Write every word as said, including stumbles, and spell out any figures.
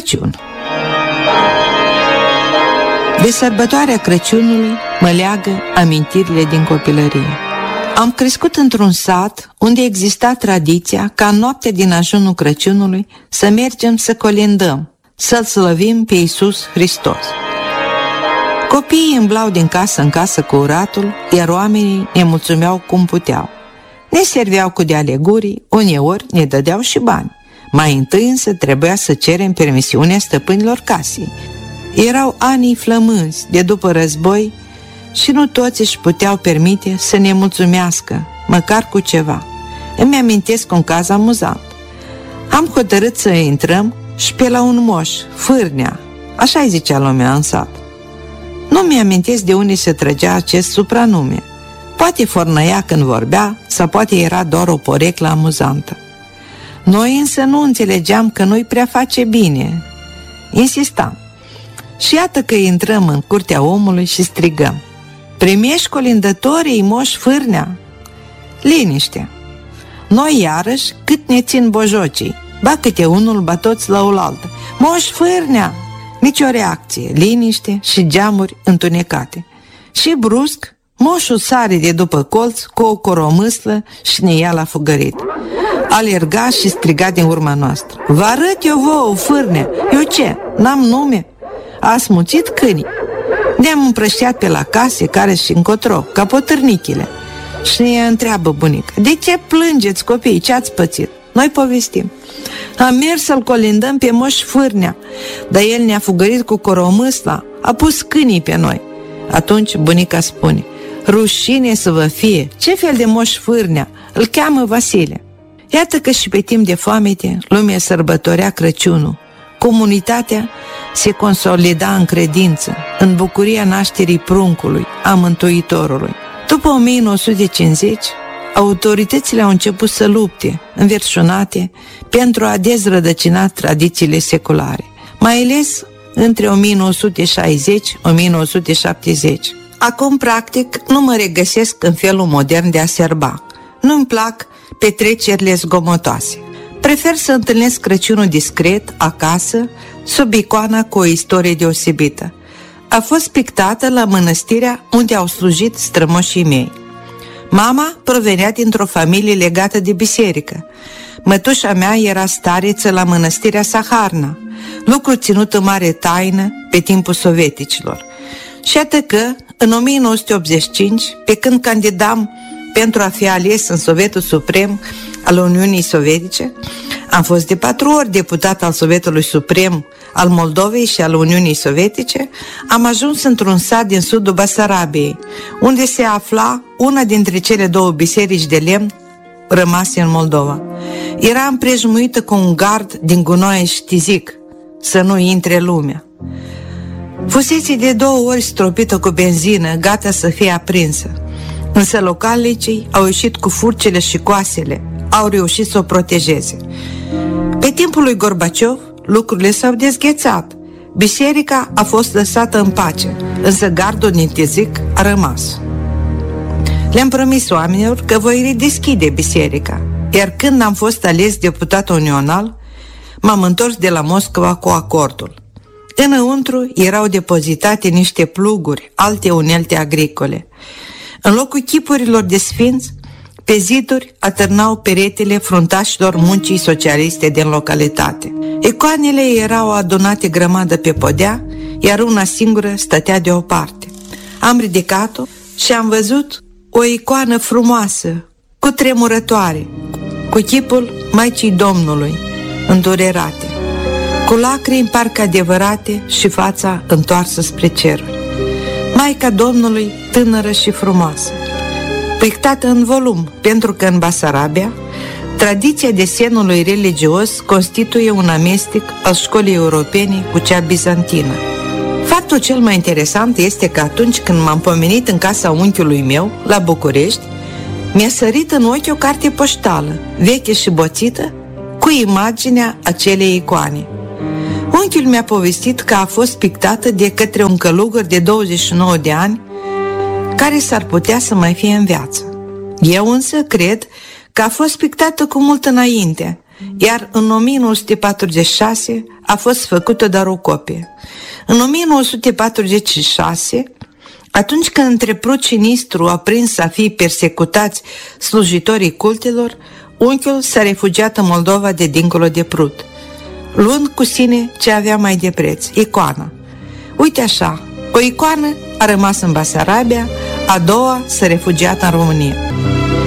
Crăciun. De sărbătoarea Crăciunului mă leagă amintirile din copilărie. Am crescut într-un sat unde exista tradiția ca în noaptea din ajunul Crăciunului să mergem să colindăm, să-L slăvim pe Iisus Hristos. Copiii îmblau din casă în casă cu uratul, iar oamenii ne mulțumeau cum puteau. Ne serveau cu de-ale gurii, uneori ne dădeau și bani. Mai întâi însă trebuia să cerem permisiunea stăpânilor casei. Erau anii flămânzi de după război și nu toți își puteau permite să ne mulțumească, măcar cu ceva. Îmi amintesc un caz amuzant. Am hotărât să intrăm și pe la un moș, Fârnea, așa-i zicea lumea în sat. Nu mi-amintesc de unde se trăgea acest supranume. Poate fornăia când vorbea, sau poate era doar o poreclă amuzantă. Noi însă nu înțelegeam că nu-i prea face bine. Insistam. Și iată că intrăm în curtea omului și strigăm: primești colindătorii, moș Fârnea? Liniște. Noi iarăși cât ne țin bojocii, ba câte unul, ba toți la oaltă: moș Fârnea! Nici o reacție, liniște și geamuri întunecate. Și brusc, moșul sare de după colț cu o coromâslă și ne ia la fugărit. Alerga și striga din urma noastră: vă arăt eu vouă, Fârnea! Eu ce? N-am nume? A smuțit câinii. Ne-am împrăștiat pe la case, care și încotro, ca potârnichile. Și ne întreabă bunica: de ce plângeți, copii? Ce ați pățit? Noi povestim: am mers să-l colindăm pe moș Fârnea, dar el ne-a fugărit cu coromâsla, a pus câinii pe noi. Atunci bunica spune: rușine să vă fie, ce fel de moș Fârnea? Îl cheamă Vasile. Iată că și pe timp de foamete lumea sărbătorea Crăciunul. Comunitatea se consolida în credință, în bucuria nașterii pruncului, a Mântuitorului. După o mie nouă sute cincizeci, autoritățile au început să lupte, înverșunate, pentru a dezrădăcina tradițiile seculare, mai ales între o mie nouă sute șaizeci - o mie nouă sute șaptezeci. Acum, practic, nu mă regăsesc în felul modern de a serba. Nu-mi plac petrecerile zgomotoase. Prefer să întâlnesc Crăciunul discret, acasă, sub icoana cu o istorie deosebită. A fost pictată la mănăstirea unde au slujit strămoșii mei. Mama provenea dintr-o familie legată de biserică. Mătușa mea era stareță la mănăstirea Saharna, lucru ținut în mare taină pe timpul sovieticilor. Și iată că, în o mie nouă sute optzeci și cinci, pe când candidam pentru a fi ales în Sovietul Suprem al Uniunii Sovietice, am fost de patru ori deputat al Sovietului Suprem al Moldovei și al Uniunii Sovietice, am ajuns într-un sat din sudul Basarabiei, unde se afla una dintre cele două biserici de lemn rămase în Moldova. Era împrejmuită cu un gard din gunoaie și tizic, să nu intre lumea. Fusese de două ori stropită cu benzină, gata să fie aprinsă. Însă localnicii au ieșit cu furcile și coasele, au reușit să o protejeze. Pe timpul lui Gorbaciov, lucrurile s-au dezghețat. Biserica a fost lăsată în pace, însă gardul din tizic a rămas. Le-am promis oamenilor că voi redeschide biserica, iar când am fost ales deputat unional, m-am întors de la Moscova cu acordul. Înăuntru erau depozitate niște pluguri, alte unelte agricole. În locul chipurilor de sfinți, pe ziduri atârnau peretele fruntașilor muncii socialiste din localitate. Icoanele erau adunate grămadă pe podea, iar una singură stătea deoparte. Am ridicat-o și am văzut o icoană frumoasă, cu tremurătoare, cu chipul Maicii Domnului, îndurerate, cu lacrimi parcă adevărate și fața întoarsă spre ceruri. Maica Domnului, tânără și frumoasă, pictată în volum, pentru că în Basarabia tradiția desenului religios constituie un amestec al școlii europene cu cea bizantină. Faptul cel mai interesant este că atunci când m-am pomenit în casa unchiului meu, la București, mi-a sărit în ochi o carte poștală, veche și boțită, cu imaginea acelei icoane. Unchiul mi-a povestit că a fost pictată de către un călugăr de douăzeci și nouă de ani, care s-ar putea să mai fie în viață. Eu însă cred că a fost pictată cu mult înainte, iar în o mie nouă sute patruzeci și șase a fost făcută doar o copie. În o mie nouă sute patruzeci și șase, atunci când între Prut și Nistru a prins să fie persecutați slujitorii cultelor, unchiul s-a refugiat în Moldova de dincolo de Prut, luând cu sine ce avea mai de preț, icoana. Uite așa, o icoană a rămas în Basarabia, a doua s-a refugiat în România.